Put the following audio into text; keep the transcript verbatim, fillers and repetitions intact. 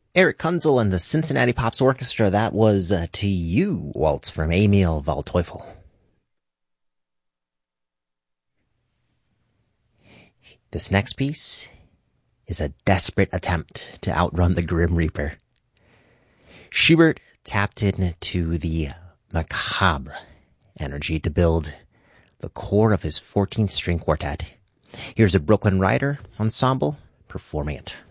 Eric Kunzel and the Cincinnati Pops Orchestra. That was uh, To You, Waltz from Emil Waldteufel. This next piece is a desperate attempt to outrun the Grim Reaper. Schubert tapped into the macabre energy to build the core of his fourteenth string quartet. Here's a Brooklyn Rider ensemble performing it.